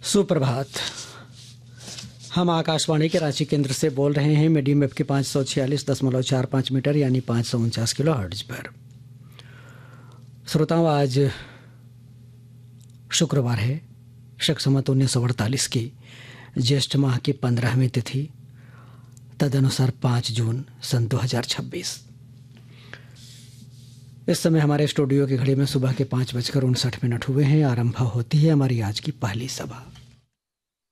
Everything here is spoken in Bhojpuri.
सुप्रभात। हम आकाशवाणी के रांची केंद्र से बोल रहे हैं मीडियम वेव के 546.45 मीटर यानी 549 किलो हर्ट्ज पर। श्रोताओं, आज शुक्रवार है, शक संवत 1948 की ज्येष्ठ माह की 15वीं तिथि, तदनुसार 5 जून सन 2026। इस समय हमारे स्टूडियो की घड़ी में सुबह के 5:59 हुए हैं। आरंभ होती है हमारी आज की पहली सभा।